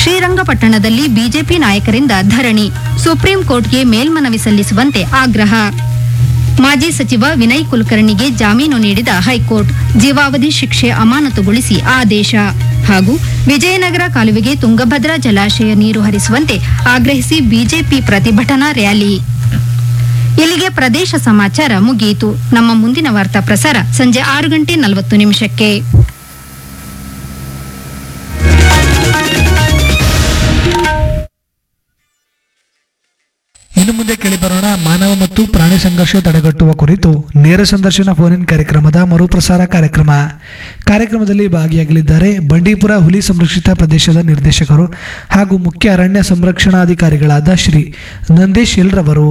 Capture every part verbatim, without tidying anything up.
ಶ್ರೀರಂಗಪಟ್ಟಣದಲ್ಲಿ BJP ನಾಯಕರಿಂದ ಧರಣಿ, supreme ಕೋರ್ಟ್ಗೆ ಮೇಲ್ಮನವಿ ಸಲ್ಲಿಸುವಂತೆ ಆಗ್ರಹ. ಮಾಜಿ ಸಚಿವ ವಿನಯ್ ಕುಲಕರ್ಣಿಗೆ ಜಾಮೀನು ನೀಡಿದ ಹೈಕೋರ್ಟ್, ಜೀವಾವಧಿ ಶಿಕ್ಷೆ ಅಮಾನತುಗೊಳಿಸಿ ಆದೇಶ. ಹಾಗೂ ವಿಜಯನಗರ ಕಾಲುವೆಗೆ ತುಂಗಭದ್ರಾ ಜಲಾಶಯ ನೀರು ಹರಿಸುವಂತೆ ಆಗ್ರಹಿಸಿ ಬಿಜೆಪಿ ಪ್ರತಿಭಟನಾ ರ್ಯಾಲಿ. ಇಲ್ಲಿಗೆ ಪ್ರದೇಶ ಸಮಾಚಾರ ಮುಗಿಯಿತು. ನಮ್ಮ ಮುಂದಿನ ವಾರ್ತಾ ಪ್ರಸಾರ ಸಂಜೆ ಆರು ಗಂಟೆ ನಲವತ್ತು ನಿಮಿಷಕ್ಕೆ. ಇನ್ನು ಮುಂದೆ ಕೇಳಿಬರೋಣ ಮಾನವ ಮತ್ತು ಪ್ರಾಣಿ ಸಂಘರ್ಷ ತಡೆಗಟ್ಟುವ ಕುರಿತು ನೇರ ಸಂದರ್ಶನ ಫೋನ್ ಇನ್ ಕಾರ್ಯಕ್ರಮದ ಮರುಪ್ರಸಾರ ಕಾರ್ಯಕ್ರಮ. ಕಾರ್ಯಕ್ರಮದಲ್ಲಿ ಭಾಗಿಯಾಗಲಿದ್ದಾರೆ ಬಂಡೀಪುರ ಹುಲಿ ಸಂರಕ್ಷಿತ ಪ್ರದೇಶದ ನಿರ್ದೇಶಕರು ಹಾಗೂ ಮುಖ್ಯ ಅರಣ್ಯ ಸಂರಕ್ಷಣಾಧಿಕಾರಿಗಳಾದ ಶ್ರೀ ನಂದೀಶ್ ಎಲ್ ರವರು.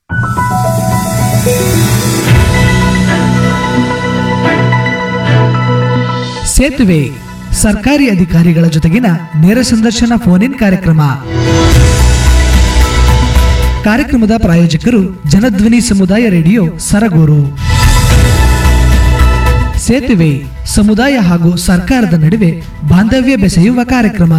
ಸೇತುವೆ ಸರ್ಕಾರಿ ಅಧಿಕಾರಿಗಳ ಜೊತೆಗಿನ ನೇರ ಸಂದರ್ಶನ ಫೋನ್ ಇನ್ ಕಾರ್ಯಕ್ರಮ. ಕಾರ್ಯಕ್ರಮದ ಪ್ರಾಯೋಜಕರು ಜನಧ್ವನಿ ಸಮುದಾಯ ರೇಡಿಯೋ ಸರಗೂರು. ಸೇತುವೆ ಸಮುದಾಯ ಹಾಗೂ ಸರ್ಕಾರದ ನಡುವೆ ಬಾಂಧವ್ಯ ಬೆಸೆಯುವ ಕಾರ್ಯಕ್ರಮ.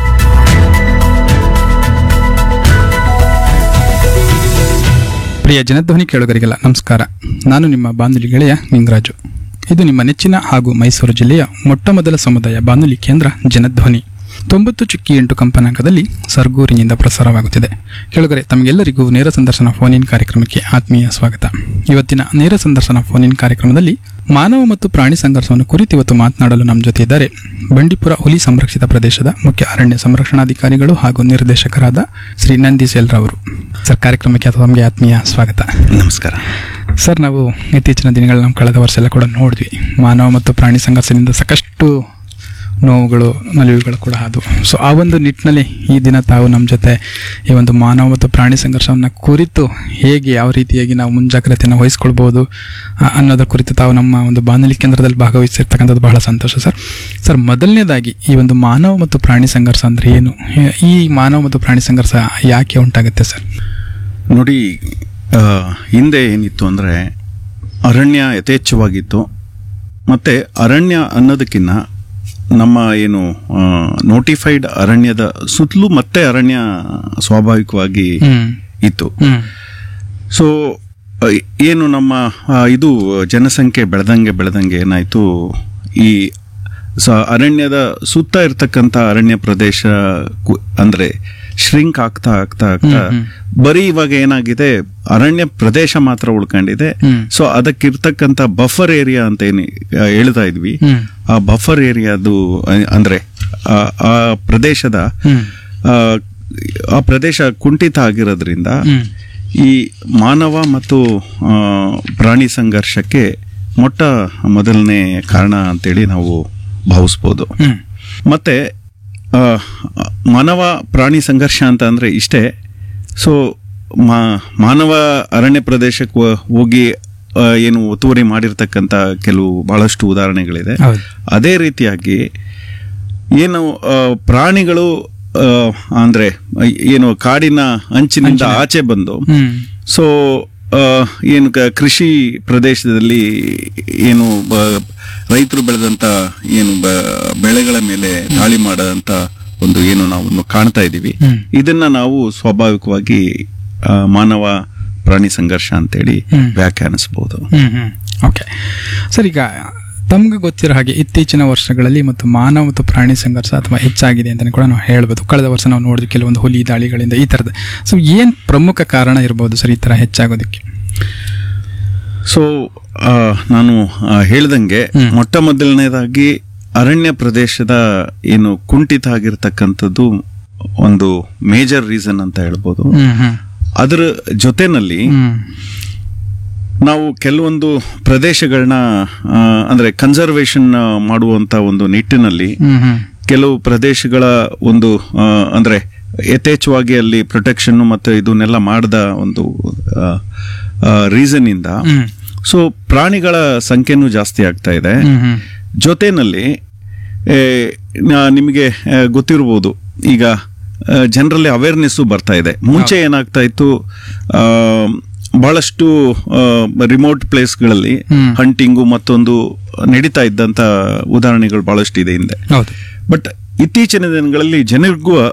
ಪ್ರಿಯ ಜನಧ್ವನಿ ಕೇಳುಗರಿಗೆಲ್ಲ ನಮಸ್ಕಾರ. ನಾನು ನಿಮ್ಮ ಬಾನುಲಿ ಗೆಳೆಯ ನಿಂಗರಾಜು. ಇದು ನಿಮ್ಮ ನೆಚ್ಚಿನ ಹಾಗೂ ಮೈಸೂರು ಜಿಲ್ಲೆಯ ಮೊಟ್ಟ ಮೊದಲ ಸಮುದಾಯ ಬಾನುಲಿ ಕೇಂದ್ರ ಜನಧ್ವನಿ. ತೊಂಬತ್ತು ಚುಕ್ಕಿ ಎಂಟು ಕಂಪನಾಂಕದಲ್ಲಿ ಸರ್ಗೂರಿನಿಂದ ಪ್ರಸಾರವಾಗುತ್ತಿದೆ. ಕೇಳುಗರೆ, ತಮಗೆಲ್ಲರಿಗೂ ನೇರ ಸಂದರ್ಶನ ಫೋನ್ ಇನ್ ಕಾರ್ಯಕ್ರಮಕ್ಕೆ ಆತ್ಮೀಯ ಸ್ವಾಗತ. ಇವತ್ತಿನ ನೇರ ಸಂದರ್ಶನ ಫೋನ್ ಇನ್ ಕಾರ್ಯಕ್ರಮದಲ್ಲಿ ಮಾನವ ಮತ್ತು ಪ್ರಾಣಿ ಸಂಘರ್ಷವನ್ನು ಕುರಿತು ಇವತ್ತು ಮಾತನಾಡಲು ನಮ್ಮ ಜೊತೆ ಇದ್ದಾರೆ ಬಂಡೀಪುರ ಹುಲಿ ಸಂರಕ್ಷಿತ ಪ್ರದೇಶದ ಮುಖ್ಯ ಅರಣ್ಯ ಸಂರಕ್ಷಣಾಧಿಕಾರಿಗಳು ಹಾಗೂ ನಿರ್ದೇಶಕರಾದ ಶ್ರೀ ನಂದೀಶ್ ಎಲ್ ರವರು. ಸರ್, ಕಾರ್ಯಕ್ರಮಕ್ಕೆ ತಮಗೆ ಆತ್ಮೀಯ ಸ್ವಾಗತ. ನಮಸ್ಕಾರ ಸರ್. ನಾವು ಇತ್ತೀಚಿನ ದಿನಗಳಲ್ಲಿ ನಮ್ಮ ಕಳೆದ ವರ್ಷ ಎಲ್ಲ ಕೂಡ ನೋಡಿದ್ವಿ, ಮಾನವ ಮತ್ತು ಪ್ರಾಣಿ ಸಂಘರ್ಷದಿಂದ ಸಾಕಷ್ಟು ನೋವುಗಳು ನಲಿವುಗಳು ಕೂಡ ಆದವು. ಸೊ ಆ ಒಂದು ನಿಟ್ಟಿನಲ್ಲಿ ಈ ದಿನ ತಾವು ನಮ್ಮ ಜೊತೆ ಈ ಒಂದು ಮಾನವ ಮತ್ತು ಪ್ರಾಣಿ ಸಂಘರ್ಷವನ್ನು ಕುರಿತು ಹೇಗೆ ಯಾವ ರೀತಿಯಾಗಿ ನಾವು ಮುಂಜಾಗ್ರತೆಯನ್ನು ವಹಿಸ್ಕೊಳ್ಬೋದು ಅನ್ನೋದರ ಕುರಿತು ತಾವು ನಮ್ಮ ಒಂದು ಬಾನುಲಿ ಕೇಂದ್ರದಲ್ಲಿ ಭಾಗವಹಿಸಿರ್ತಕ್ಕಂಥದ್ದು ಬಹಳ ಸಂತೋಷ ಸರ್. ಸರ್, ಮೊದಲನೇದಾಗಿ ಈ ಒಂದು ಮಾನವ ಮತ್ತು ಪ್ರಾಣಿ ಸಂಘರ್ಷ ಅಂದರೆ ಏನು? ಈ ಮಾನವ ಮತ್ತು ಪ್ರಾಣಿ ಸಂಘರ್ಷ ಯಾಕೆ ಉಂಟಾಗುತ್ತೆ ಸರ್? ನೋಡಿ, ಹಿಂದೆ ಏನಿತ್ತು ಅಂದರೆ ಅರಣ್ಯ ಯಥೇಚ್ಛವಾಗಿತ್ತು. ಮತ್ತು ಅರಣ್ಯ ಅನ್ನೋದಕ್ಕಿಂತ ನಮ್ಮ ಏನು ನೋಟಿಫೈಡ್ ಅರಣ್ಯದ ಸುತ್ತಲೂ ಮತ್ತೆ ಅರಣ್ಯ ಸ್ವಾಭಾವಿಕವಾಗಿ ಇತ್ತು. ಸೊ ಏನು ನಮ್ಮ ಇದು ಜನಸಂಖ್ಯೆ ಬೆಳೆದಂಗೆ ಬೆಳೆದಂಗೆ ಏನಾಯಿತು, ಈ ಸ ಅರಣ್ಯದ ಸುತ್ತ ಇರ್ತಕ್ಕಂಥ ಅರಣ್ಯ ಪ್ರದೇಶ ಅಂದರೆ ಶ್ರಿಂಕ್ ಆಗ್ತಾ ಆಗ್ತಾ ಆಗ್ತಾ ಬರೀ ಇವಾಗ ಏನಾಗಿದೆ, ಅರಣ್ಯ ಪ್ರದೇಶ ಮಾತ್ರ ಉಳ್ಕೊಂಡಿದೆ. ಸೊ ಅದಕ್ಕಿರ್ತಕ್ಕಂಥ ಬಫರ್ ಏರಿಯಾ ಅಂತ ಏನು ಹೇಳ್ತಾ ಇದ್ವಿ, ಆ ಬಫರ್ ಏರಿಯಾದು ಅಂದ್ರೆ ಆ ಪ್ರದೇಶದ ಆ ಪ್ರದೇಶ ಕುಂಠಿತ ಆಗಿರೋದ್ರಿಂದ ಈ ಮಾನವ ಮತ್ತು ಪ್ರಾಣಿ ಸಂಘರ್ಷಕ್ಕೆ ಮೊಟ್ಟ ಮೊದಲನೇ ಕಾರಣ ಅಂತೇಳಿ ನಾವು ಭಾವಿಸ್ಬೋದು. ಮತ್ತೆ ಮಾನವ ಪ್ರಾಣಿ ಸಂಘರ್ಷ ಅಂತ ಅಂದ್ರೆ ಇಷ್ಟೇ. ಸೊ ಮಾನವ ಅರಣ್ಯ ಪ್ರದೇಶಕ್ಕೆ ಹೋಗಿ ಏನು ಒತ್ತುವರಿ ಮಾಡಿರ್ತಕ್ಕಂಥ ಕೆಲವು ಬಹಳಷ್ಟು ಉದಾಹರಣೆಗಳಿದೆ. ಅದೇ ರೀತಿಯಾಗಿ ಏನು ಪ್ರಾಣಿಗಳು ಅಂದ್ರೆ ಏನು ಕಾಡಿನ ಅಂಚಿನಿಂದ ಆಚೆ ಬಂದು ಸೊ ಏನು ಕೃಷಿ ಪ್ರದೇಶದಲ್ಲಿ ಏನು ರೈತರು ಬೆಳೆದಂತ ಏನು ಬೆಳೆಗಳ ಮೇಲೆ ದಾಳಿ ಮಾಡದಂತ ಒಂದು ಏನು ನಾವು ಕಾಣ್ತಾ ಇದ್ದೀವಿ, ಇದನ್ನ ನಾವು ಸ್ವಾಭಾವಿಕವಾಗಿ ಮಾನವ ಪ್ರಾಣಿ ಸಂಘರ್ಷ ಅಂತೇಳಿ ವ್ಯಾಖ್ಯಾನಿಸಬಹುದು. ಓಕೆ ಸರ್, ಈಗ ತಮ್ಗೆ ಗೊತ್ತಿರೋ ಹಾಗೆ ಇತ್ತೀಚಿನ ವರ್ಷಗಳಲ್ಲಿ ಮತ್ತು ಮಾನವ ಮತ್ತು ಪ್ರಾಣಿ ಸಂಘರ್ಷ ಅಥವಾ ಹೆಚ್ಚಾಗಿದೆ ಅಂತಲೇ ಕೂಡ ನಾವು ಹೇಳ್ಬೋದು. ಕಳೆದ ವರ್ಷ ನಾವು ನೋಡಿದ್ವಿ ಕೆಲವೊಂದು ಹುಲಿ ದಾಳಿಗಳಿಂದ ಈ ಥರದ. ಸೊ ಏನು ಪ್ರಮುಖ ಕಾರಣ ಇರ್ಬೋದು ಸರ್ ಈ ಥರ ಹೆಚ್ಚಾಗೋದಕ್ಕೆ? ಸೊ ನಾನು ಹೇಳ್ದಂಗೆ ಮೊಟ್ಟ ಮೊದಲನೇದಾಗಿ ಅರಣ್ಯ ಪ್ರದೇಶದ ಏನು ಕುಂಠಿತ ಆಗಿರ್ತಕ್ಕಂಥದ್ದು ಒಂದು ಮೇಜರ್ ರೀಸನ್ ಅಂತ ಹೇಳ್ಬೋದು. ಅದರ ಜೊತೆನಲ್ಲಿ ನಾವು ಕೆಲವೊಂದು ಪ್ರದೇಶಗಳನ್ನ ಅಂದ್ರೆ ಕನ್ಸರ್ವೇಷನ್ ಮಾಡುವಂತ ಒಂದು ನಿಟ್ಟಿನಲ್ಲಿ ಕೆಲವು ಪ್ರದೇಶಗಳ ಒಂದು ಅಂದ್ರೆ ಯಥೇಚ್ಛವಾಗಿ ಅಲ್ಲಿ ಪ್ರೊಟೆಕ್ಷನ್ ಮತ್ತೆ ಇದನ್ನೆಲ್ಲ ಮಾಡದ ಒಂದು ರೀಸನ್ ಇಂದ ಸೊ ಪ್ರಾಣಿಗಳ ಸಂಖ್ಯೆನೂ ಜಾಸ್ತಿ ಆಗ್ತಾ ಇದೆ. ಜೊತೆನಲ್ಲಿ ನಿಮಗೆ ಗೊತ್ತಿರ್ಬೋದು, ಈಗ ಜನರಲ್ಲಿ ಅವೇರ್ನೆಸ್ ಬರ್ತಾ ಇದೆ. ಮುಂಚೆ ಏನಾಗ್ತಾ ಇತ್ತು, ಬಹಳಷ್ಟು ರಿಮೋಟ್ ಪ್ಲೇಸ್ಗಳಲ್ಲಿ ಹಂಟಿಂಗು ಮತ್ತೊಂದು ನಡೀತಾ ಇದ್ದಂತ ಉದಾಹರಣೆಗಳು ಬಹಳಷ್ಟು ಇದೆ ಹಿಂದೆ. ಬಟ್ ಇತ್ತೀಚಿನ ದಿನಗಳಲ್ಲಿ ಜನರಿಗೂ